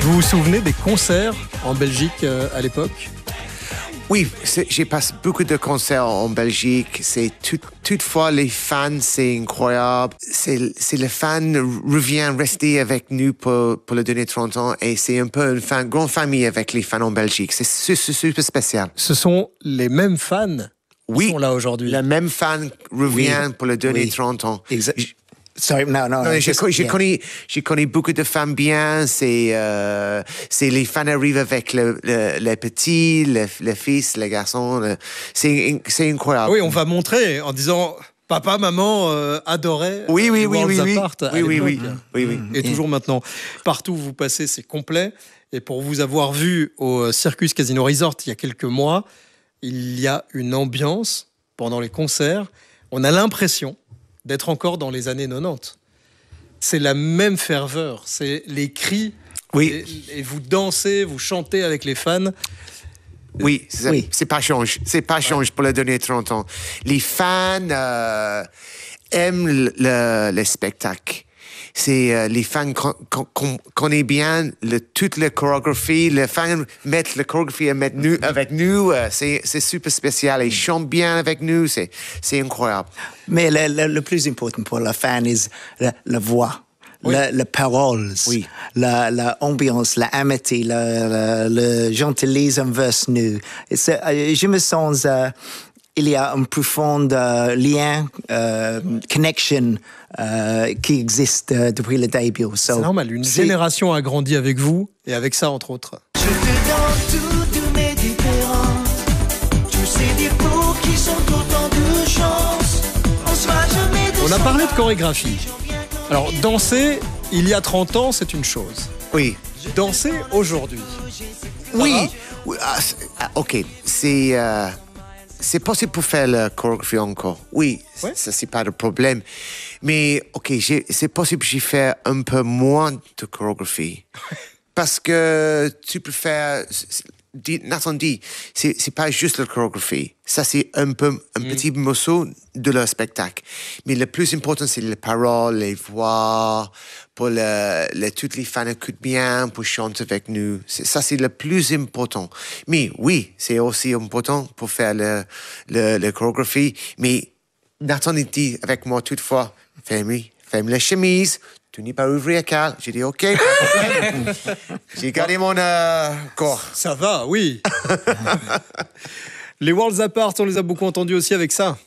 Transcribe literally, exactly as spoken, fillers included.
Vous vous souvenez des concerts en Belgique euh, à l'époque ? Oui, j'ai passé beaucoup de concerts en Belgique. C'est tout, toutefois les fans, c'est incroyable. C'est, c'est les fans reviennent rester avec nous pour, pour le dernier trente ans et c'est un peu une fan, grande famille avec les fans en Belgique. C'est, c'est, c'est super spécial. Ce sont les mêmes fans oui, qui sont là aujourd'hui. Les mêmes fans reviennent oui, pour le dernier oui. trente ans. Exact. Sorry, no, no. non j'ai, just, j'ai, yeah. connu, j'ai connu beaucoup de femmes bien. C'est, euh, c'est les fans arrivent avec le, le, les petits, les, les fils, les garçons. Le, c'est, c'est incroyable. Oui, on va montrer en disant papa, maman euh, adoraient oui, oui, les oui, Worlds oui, Apart oui, à oui, oui, l'époque. oui, oui, oui. Et toujours maintenant. Partout où vous passez, c'est complet. Et pour vous avoir vu au Circus Casino Resort il y a quelques mois, il y a une ambiance pendant les concerts. On a l'impression d'être encore dans les années quatre-vingt-dix. C'est la même ferveur, c'est les cris, oui. et, et vous dansez, vous chantez avec les fans. Oui, c'est, oui. c'est pas change, c'est pas change ouais. pour les derniers trente ans. Les fans euh, aiment le, le, le spectacle. C'est euh, les fans qu'on con, connaît bien le, toute la chorégraphie. Les fans mettent la chorégraphie avec nous. Avec nous euh, c'est, c'est super spécial. Ils chantent bien avec nous. C'est, c'est incroyable. Mais le, le, le plus important pour la fan est la, la voix. Oui. Les paroles, oui. la, la ambiance, la amitié, la, la, le gentillesse envers nous. Je me sens, euh, il y a un profond euh, lien, euh, connection euh, qui existe euh, depuis le début. So, c'est normal, une c'est... génération a grandi avec vous et avec ça entre autres. Je te donne toutes mes différences, tous ces défauts qui sont autant de chance. On sera jamais de On a parlé de chorégraphie. Alors, danser, il y a trente ans, c'est une chose. Oui. Danser aujourd'hui. Oui. oui ah, OK. C'est, euh, c'est possible pour faire la chorégraphie encore. Oui, ouais. ça, c'est pas de problème. Mais, OK, j'ai, c'est possible que j'y fasse un peu moins de chorégraphie. Parce que tu peux faire... Nathan dit, c'est, c'est pas juste la chorégraphie. Ça, c'est un peu un mm. petit morceau de leur spectacle. Mais le plus important, c'est les paroles, les voix, pour le, le, toutes les fans écoutent bien, pour chanter avec nous. C'est, ça, c'est le plus important. Mais oui, c'est aussi important pour faire le, le, la chorégraphie. Mais Nathan dit avec moi toutefois, fais-moi, fais-moi la chemise. Tu n'es pas ouvrier, Carl. J'ai dit, OK. J'ai gardé mon euh, corps. Ça va, oui. Les Worlds Apart, on les a beaucoup entendus aussi avec ça.